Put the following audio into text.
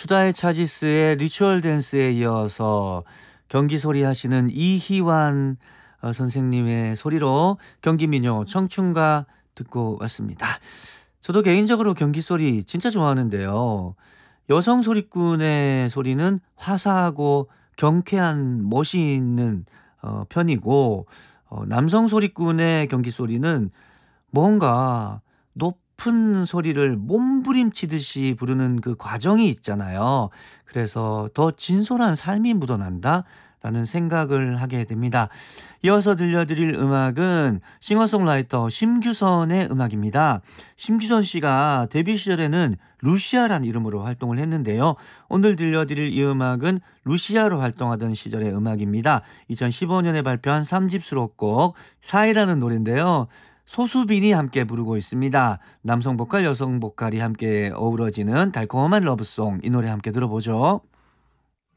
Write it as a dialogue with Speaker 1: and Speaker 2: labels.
Speaker 1: 수다의 차지스의 리추얼 댄스에 이어서 경기 소리 하시는 이희환 선생님의 소리로 경기 민요 청춘가 듣고 왔습니다. 저도 개인적으로 경기 소리 진짜 좋아하는데요. 여성 소리꾼의 소리는 화사하고 경쾌한 멋이 있는 편이고, 남성 소리꾼의 경기 소리는 뭔가 높은 소리를 몸부림치듯이 부르는 그 과정이 있잖아요. 그래서 더 진솔한 삶이 묻어난다라는 생각을 하게 됩니다. 이어서 들려드릴 음악은 싱어송라이터 심규선의 음악입니다. 심규선 씨가 데뷔 시절에는 루시아란 이름으로 활동을 했는데요. 오늘 들려드릴 이 음악은 루시아로 활동하던 시절의 음악입니다. 2015년에 발표한 3집 수록곡 사이라는 노래인데요. 소수빈이 함께 부르고 있습니다. 남성 보컬, 여성 보컬이 함께 어우러지는 달콤한 러브송, 이 노래 함께 들어보죠.